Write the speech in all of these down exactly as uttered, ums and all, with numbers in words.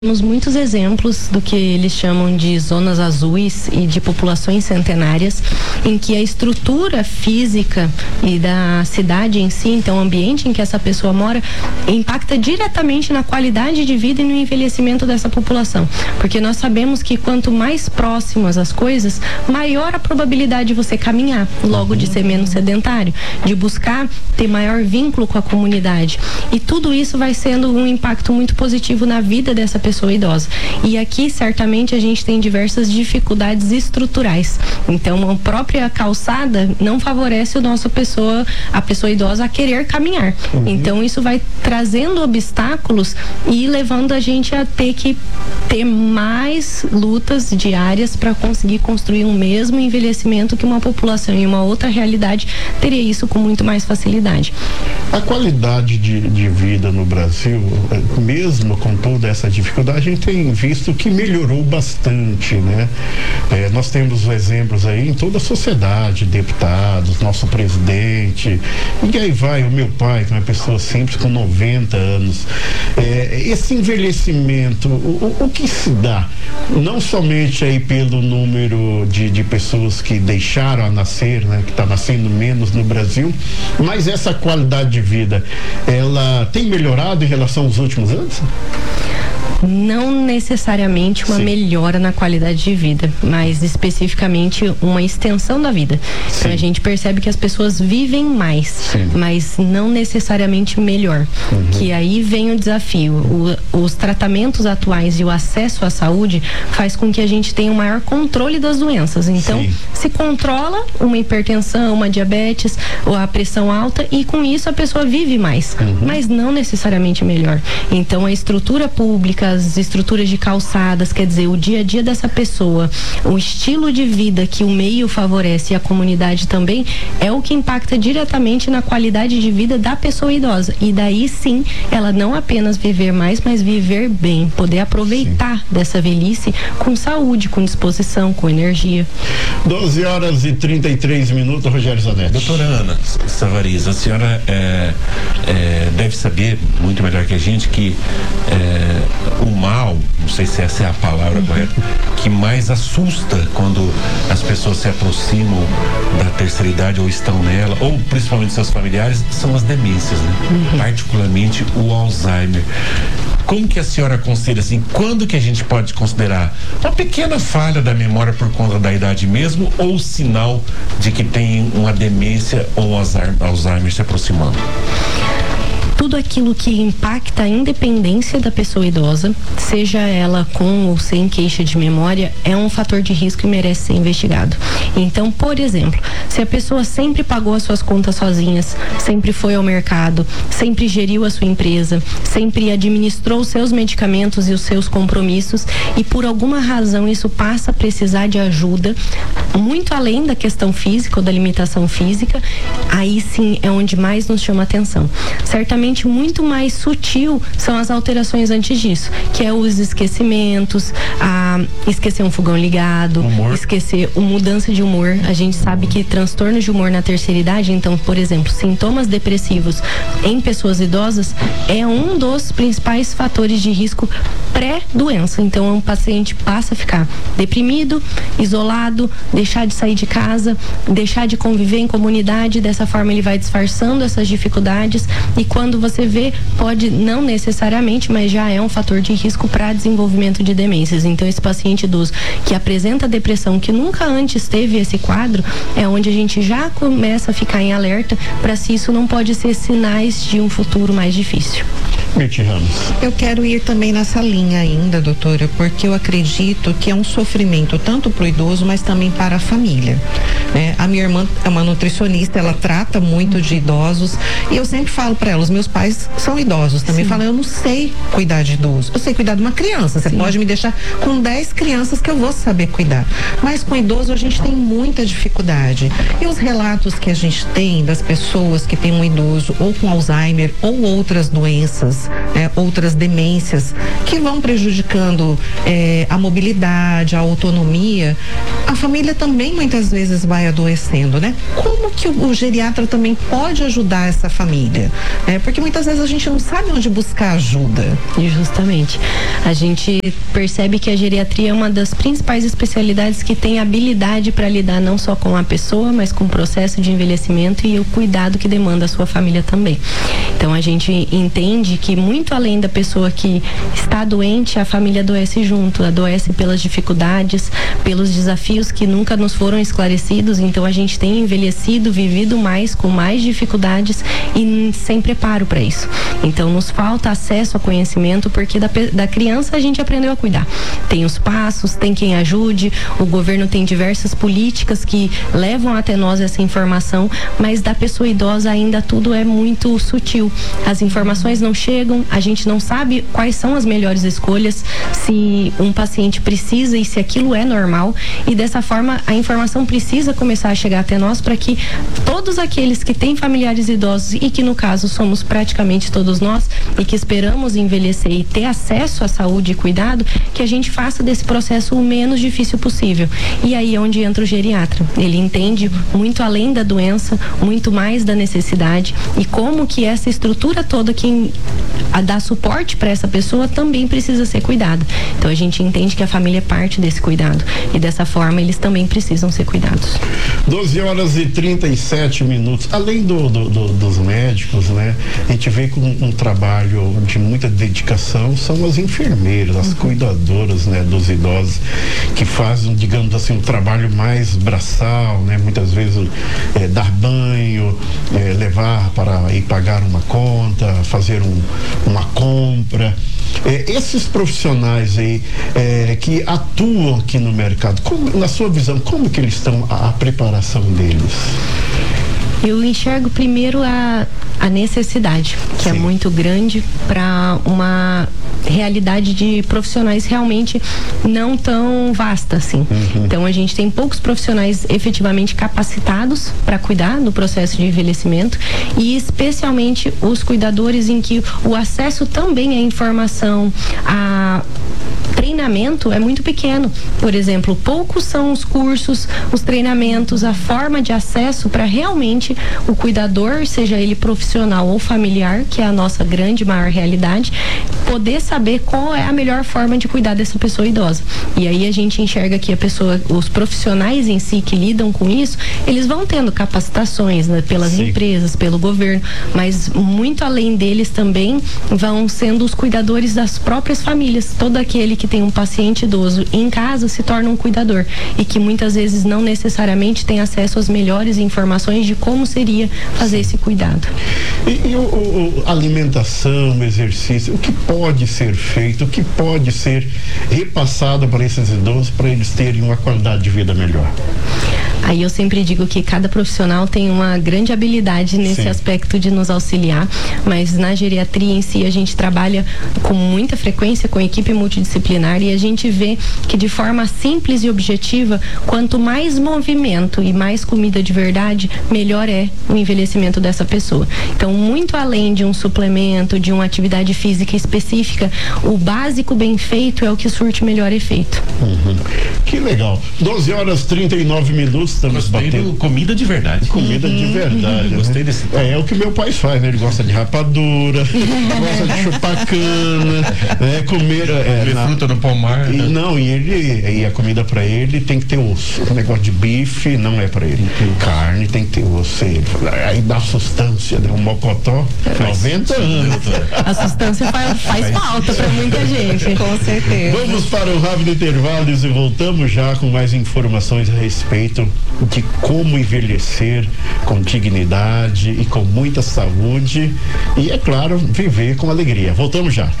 Temos muitos exemplos do que eles chamam de zonas azuis e de populações centenárias, em que a estrutura física e da cidade em si, então o ambiente em que essa pessoa mora, impacta diretamente na qualidade de vida e no envelhecimento dessa população. Porque nós sabemos que quanto mais próximas as coisas, maior a probabilidade de você caminhar, logo de ser menos sedentário, de buscar ter maior vínculo com a comunidade. E tudo isso vai sendo um impacto muito positivo na vida dessa pessoa. pessoa idosa. E aqui, certamente, a gente tem diversas dificuldades estruturais. Então, a própria calçada não favorece o nosso pessoa, a pessoa idosa a querer caminhar. Uhum. Então, isso vai trazendo obstáculos e levando a gente a ter que ter mais lutas diárias para conseguir construir um mesmo envelhecimento que uma população em uma outra realidade teria isso com muito mais facilidade. A qualidade de, de vida no Brasil, mesmo com toda essa dificuldade, a gente tem visto que melhorou bastante, né? É, nós temos exemplos aí em toda a sociedade, deputados, nosso presidente, e aí vai o meu pai, que é uma pessoa simples com noventa anos. É, esse envelhecimento, o, o que se dá? Não somente aí pelo número de, de pessoas que deixaram a nascer, né? Que está nascendo menos no Brasil, mas essa qualidade de vida, ela tem melhorado em relação aos últimos anos? Não necessariamente uma Sim. melhora na qualidade de vida, mas especificamente uma extensão da vida. Sim. Então a gente percebe que as pessoas vivem mais, Sim. mas não necessariamente melhor. Uhum. Que aí vem o desafio. O, os tratamentos atuais e o acesso à saúde faz com que a gente tenha um maior controle das doenças. Então, Sim. se controla uma hipertensão, uma diabetes, ou a pressão alta, e com isso a pessoa vive mais, uhum. mas não necessariamente melhor. Então a estrutura pública, as estruturas de calçadas, quer dizer, o dia a dia dessa pessoa, o estilo de vida que o meio favorece e a comunidade também, é o que impacta diretamente na qualidade de vida da pessoa idosa. E daí sim, ela não apenas viver mais, mas viver bem, poder aproveitar sim. dessa velhice com saúde, com disposição, com energia. doze horas e trinta e três minutos, Rogério Zanetti. Doutora Ana Savariz, a senhora é, é, deve saber muito melhor que a gente que é, o mal, não sei se essa é a palavra uhum. correta, que mais assusta quando as pessoas se aproximam da terceira idade ou estão nela, ou principalmente seus familiares, são as demências, né? Uhum. Particularmente o Alzheimer. Como que a senhora considera, assim, quando que a gente pode considerar uma pequena falha da memória por conta da idade mesmo, ou sinal de que tem uma demência ou Alzheimer se aproximando? Tudo aquilo que impacta a independência da pessoa idosa, seja ela com ou sem queixa de memória, é um fator de risco e merece ser investigado. Então, por exemplo, se a pessoa sempre pagou as suas contas sozinhas, sempre foi ao mercado, sempre geriu a sua empresa, sempre administrou os seus medicamentos e os seus compromissos, e por alguma razão isso passa a precisar de ajuda, muito além da questão física ou da limitação física, aí sim é onde mais nos chama atenção. Certamente muito mais sutil são as alterações antes disso, que é os esquecimentos, a esquecer um fogão ligado, humor. esquecer a mudança de humor. A gente sabe que transtornos de humor na terceira idade, então, por exemplo, sintomas depressivos em pessoas idosas é um dos principais fatores de risco pré-doença. Então, um paciente passa a ficar deprimido, isolado, deixar de sair de casa, deixar de conviver em comunidade. Dessa forma ele vai disfarçando essas dificuldades, e quando você vê, pode não necessariamente, mas já é um fator de risco para desenvolvimento de demências. Então, esse paciente idoso que apresenta depressão, que nunca antes teve esse quadro, é onde a gente já começa a ficar em alerta para se isso não pode ser sinais de um futuro mais difícil. Mirti Ramos. Eu quero ir também nessa linha ainda, doutora, porque eu acredito que é um sofrimento tanto para o idoso, mas também para a família, né? A minha irmã é uma nutricionista, ela trata muito de idosos, e eu sempre falo para ela, os meus pais são idosos também, falam, eu não sei cuidar de idoso, eu sei cuidar de uma criança, você Sim. pode me deixar com dez crianças que eu vou saber cuidar, mas com idoso a gente tem muita dificuldade, e os relatos que a gente tem das pessoas que têm um idoso ou com Alzheimer ou outras doenças outras, é, outras demências que vão prejudicando é, a mobilidade, a autonomia, a família também muitas vezes vai adoecendo, né? Como que o, o geriatra também pode ajudar essa família? É, porque muitas vezes a gente não sabe onde buscar ajuda. E justamente, a gente percebe que a geriatria é uma das principais especialidades que tem habilidade para lidar não só com a pessoa, mas com o processo de envelhecimento e o cuidado que demanda a sua família também. Então a gente entende que muito além da pessoa que está doente, a família adoece junto, adoece pelas dificuldades, pelos desafios que nunca nos foram esclarecidos. Então a gente tem envelhecido, vivido mais, com mais dificuldades e sem preparo para isso. Então nos falta acesso a conhecimento, porque da, da criança a gente aprendeu a cuidar. Tem os passos, tem quem ajude, o governo tem diversas políticas que levam até nós essa informação, mas da pessoa idosa ainda tudo é muito sutil. As informações não chegam, a gente não sabe quais são as melhores escolhas, se um paciente precisa e se aquilo é normal, e dessa forma a informação precisa começar a chegar até nós para que todos aqueles que têm familiares idosos e que no caso somos praticamente todos nós e que esperamos envelhecer e ter acesso à saúde e cuidado, que a gente faça desse processo o menos difícil possível. E aí é onde entra o geriatra. Ele entende muito além da doença, muito mais da necessidade e como que essa estrutura toda que a dá suporte para essa pessoa também precisa ser cuidada. Então a gente entende que a família é parte desse cuidado e dessa forma eles também precisam ser cuidados. doze horas e trinta e sete minutos. Além do, do, do, dos médicos, né? A gente vê com um trabalho de muita dedicação são as enfermeiras, as uhum. cuidadoras, né? Dos idosos que fazem, digamos assim, um trabalho mais braçal, né? Muitas vezes é, dar banho, é, levar para ir pagar uma conta, fazer um, uma compra. É, esses profissionais aí é, que atuam aqui no mercado, como, na sua visão, como que eles estão, a, a preparação deles? Eu enxergo primeiro a, a necessidade, que Sim. é muito grande para uma realidade de profissionais realmente não tão vasta assim. Uhum. Então a gente tem poucos profissionais efetivamente capacitados para cuidar do processo de envelhecimento e especialmente os cuidadores em que o acesso também à informação, a treinamento é muito pequeno. Por exemplo, poucos são os cursos, os treinamentos, a forma de acesso para realmente o cuidador, seja ele profissional ou familiar, que é a nossa grande maior realidade, poder saber qual é a melhor forma de cuidar dessa pessoa idosa. E aí a gente enxerga que a pessoa, os profissionais em si que lidam com isso, eles vão tendo capacitações, né, pelas Sim. empresas, pelo governo, mas muito além deles também vão sendo os cuidadores das próprias famílias. Todo aquele que tem um paciente idoso em casa se torna um cuidador e que muitas vezes não necessariamente tem acesso às melhores informações de como seria fazer esse cuidado. E, e o, o, alimentação, exercício, o que pode ser feito, o que pode ser repassado para esses idosos para eles terem uma qualidade de vida melhor? Aí eu sempre digo que cada profissional tem uma grande habilidade nesse Sim. aspecto de nos auxiliar, mas na geriatria em si a gente trabalha com muita frequência com equipe multidisciplinar e a gente vê que de forma simples e objetiva, quanto mais movimento e mais comida de verdade, melhor é o envelhecimento dessa pessoa. Então, muito além de um suplemento, de uma atividade física específica, o básico bem feito é o que surte melhor efeito. Uhum. Que legal. doze horas e trinta e nove minutos. Estamos Gostei batendo do comida de verdade. Comida uhum. de verdade. Né? Gostei desse. É, é o que meu pai faz, né? Ele gosta de rapadura, gosta de chupar cana, né? Comer. É, na... fruta no pomar. E, né? Não, e ele. E a comida pra ele tem que ter osso. O negócio de bife não é pra ele. Tem carne, tem que ter osso. Ele, aí dá sustância, né? Um mocotó, é, noventa anos. A sustância faz, faz falta pra muita gente. Com certeza. Vamos para o rápido intervalo e voltamos já com mais informações a respeito de como envelhecer com dignidade e com muita saúde e, é claro, viver com alegria. Voltamos já.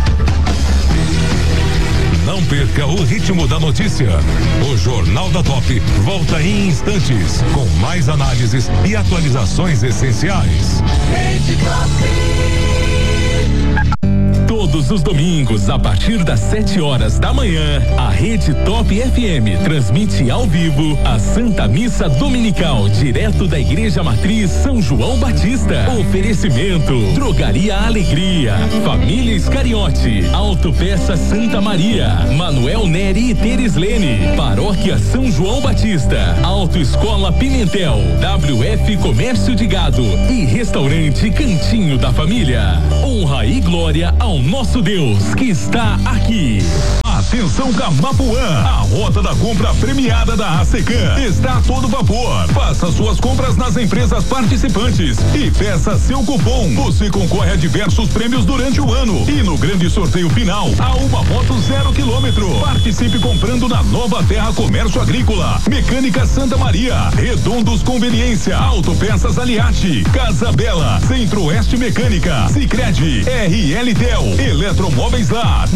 Não perca o ritmo da notícia. O Jornal da Top volta em instantes com mais análises e atualizações essenciais. Todos os domingos, a partir das sete horas da manhã, a Rede Top F M transmite ao vivo a Santa Missa Dominical, direto da Igreja Matriz São João Batista. Oferecimento: Drogaria Alegria, Família Iscariote, Autopeça Santa Maria, Manuel Neri e Tereslene, Paróquia São João Batista, Autoescola Pimentel, W F Comércio de Gado e Restaurante Cantinho da Família. Honra e glória ao nosso Deus que está aqui. Atenção Camapuã, a rota da compra premiada da ASECAM está a todo vapor. Faça suas compras nas empresas participantes e peça seu cupom. Você concorre a diversos prêmios durante o ano e no grande sorteio final a uma moto zero quilômetro. Participe comprando na Nova Terra Comércio Agrícola, Mecânica Santa Maria, Redondos Conveniência, Autopeças Aliati, Casa Bela, Centro-Oeste Mecânica, Sicredi, R L Tel, Eletromóveis Lá.